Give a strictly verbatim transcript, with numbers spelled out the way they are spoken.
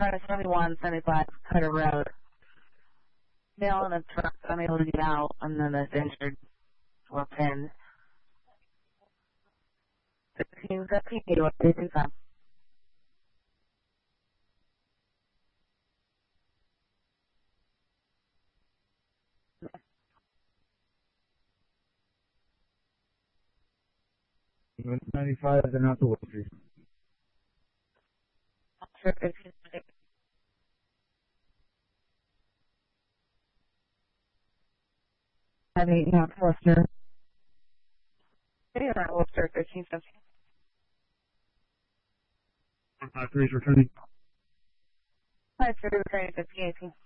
front of seventy-one, seventy-five, Cutter Road. Male in a truck unable to get out, and then is injured or pinned. sixteen fifteen, what do you think of? ninety-five and out the Woodtree. Have eight North Worcester. Eight North Worcester, fifteen fifteen. five three is returning. five three, returning fifteen eighteen.